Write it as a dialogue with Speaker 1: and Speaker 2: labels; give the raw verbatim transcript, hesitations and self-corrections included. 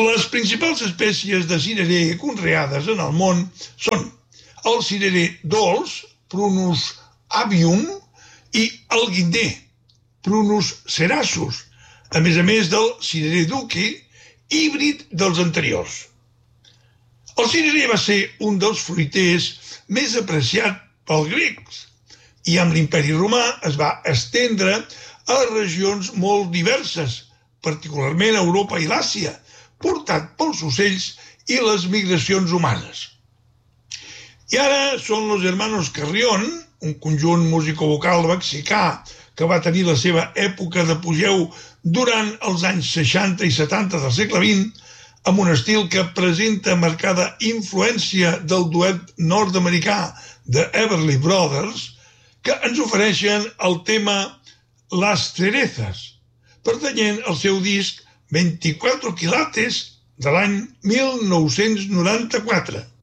Speaker 1: Les principals espècies de cirerer conreades en el món són el cirerer dolç, Prunus avium, i el guinder, Prunus cerasus, a més a més del cirerer duque, híbrid dels anteriors. El cirerer va ser un dels fruiters més apreciat pels grecs i amb l'imperi romà es va estendre a regions molt diverses, particularment a Europa i l'Àsia, portat pels ocells i les migracions humanes. I ara són los hermanos Carrión, un conjunt musicovocal mexicà que va tenir la seva època d'apogeu durant els anys seixanta i setanta del segle vint, amb un estil que presenta marcada influència del duet nord-americà de Everly Brothers, que ens ofereixen el tema Las cerezas, pertanyent al seu disc veinticuatro quilates de l'any mil nou-cents noranta-quatre.